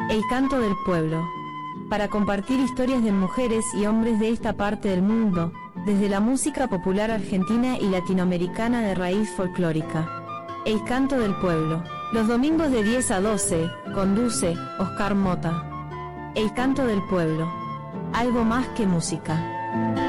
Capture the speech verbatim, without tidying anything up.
El canto del pueblo. Para compartir historias de mujeres y hombres de esta parte del mundo, desde la música popular argentina y latinoamericana de raíz folclórica. El canto del pueblo. Los domingos de diez a doce, conduce Oscar Mota. El canto del pueblo. Algo más que música.